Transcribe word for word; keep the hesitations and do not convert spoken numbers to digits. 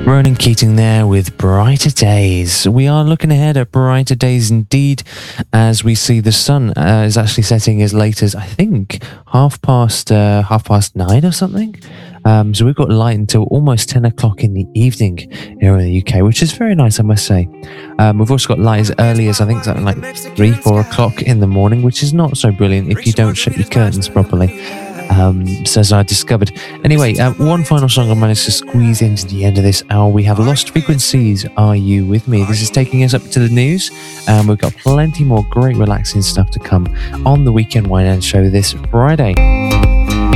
Ronan Keating there with Brighter Days. We are looking ahead at brighter days indeed, as we see the sun uh, is actually setting as late as, I think, half past uh, half past nine or something. Um, so we've got light until almost ten o'clock in the evening here in the U K, which is very nice, I must say. Um, we've also got light as early as, I think, something like three, four o'clock in the morning, which is not so brilliant if you don't shut your curtains properly. Um, so as I discovered. Anyway, uh, one final song I managed to squeeze into the end of this hour. We have Lost Frequencies, Are You With Me? This is taking us up to the news, and we've got plenty more great relaxing stuff to come on the Weekend Wine and Show this Friday.